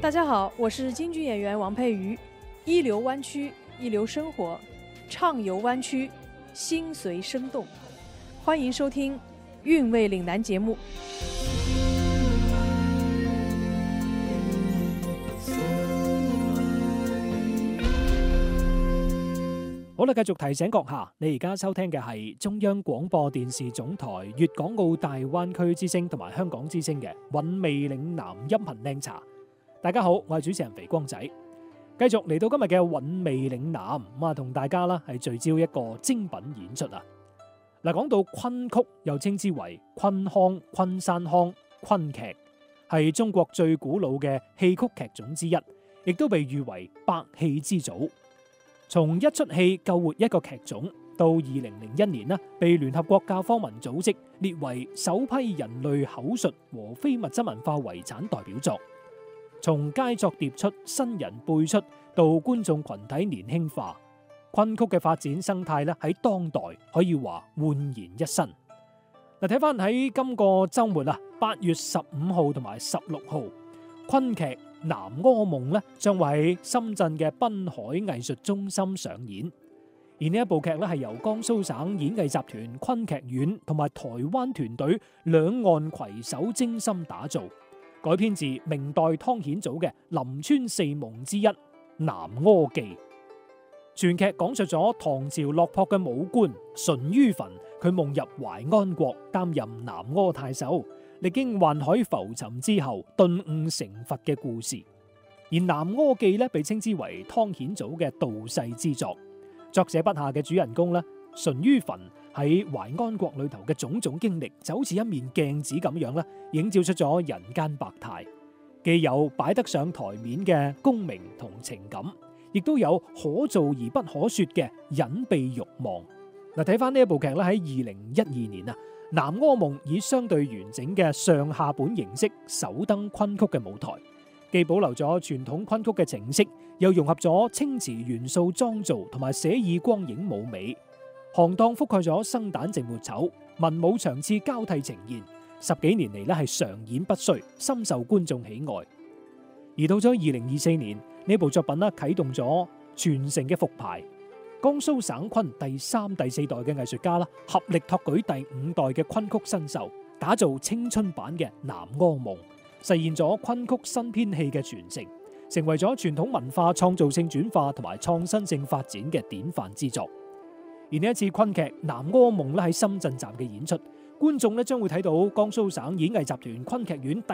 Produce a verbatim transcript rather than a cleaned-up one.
大家好，我是京剧演员王佩瑜。一流湾区，一流生活，畅游湾区，心随生动。欢迎收听《韵味岭南》节目。 好啦，繼續提醒閣下，你而家收聽嘅係中央廣播電視總台粵港澳大灣區之聲同埋香港之聲嘅韻味嶺南音頻靚茶。大家好，我係主持人肥光仔，繼續嚟到今日嘅韻味嶺南咁啊，同大家啦係聚焦一個精品演出啊。嗱，講到昆曲，又稱之為昆腔、昆山腔、昆劇，係中國最古老嘅戲曲劇種之一，亦都被譽為百戲之祖。從一出戲救活一個劇種，到二零零一年啦，被聯合國教科文組織列為首批人類口述和非物質文化遺產代表作。從佳作迭出、新人輩出，到觀眾群體年輕化，昆曲嘅發展生態咧喺當代可以話煥然一新。嗱，睇翻喺今個週末啊，八月十五號同埋十六號，昆劇《南柯夢》咧將會喺深圳嘅濱海藝術中心上演。而呢一部劇咧係由江蘇省演藝集團昆劇院同埋台灣團隊兩岸攜手精心打造，改編自明代湯顯祖嘅《臨川四夢》之一《南柯記》。全劇講述咗唐朝落魄嘅武官淳于棻，佢夢入淮安國擔任南柯太守，歷經宦海浮沉之後頓悟成佛嘅故事。而《南柯記》咧被稱之為湯顯祖嘅道世之作。作者筆下嘅主人公咧淳于棻喺淮安國裏頭嘅種種經歷，就好似一面鏡子咁樣咧，映照出咗人間百態，既有擺得上台面嘅功名同情感，亦都有可做而不可說嘅隱秘慾望。嗱，睇翻呢一部劇咧，喺二零一二年啊，《南柯夢》以相對完整嘅上下本形式首登昆曲嘅舞台，既保留咗傳統昆曲嘅情色，又融合咗青詞元素妝造同埋寫意光影舞美，行當覆蓋咗生旦淨末丑，文武場次交替呈現，十幾年嚟咧係常演不衰，深受觀眾喜愛。而到咗二零二四年，呢部作品咧啟動咗傳承嘅復排，江蘇省昆第三、第四代嘅藝術家啦，合力托舉第五代嘅昆曲新秀，打造青春版嘅《南柯夢》，實現咗昆曲新編戲嘅傳承，成為咗傳統文化創造性轉化同埋創新性發展嘅典範之作。而呢一次昆劇《南柯夢》咧喺深圳站嘅演出，觀眾咧將會睇到江蘇省演藝集團昆劇院第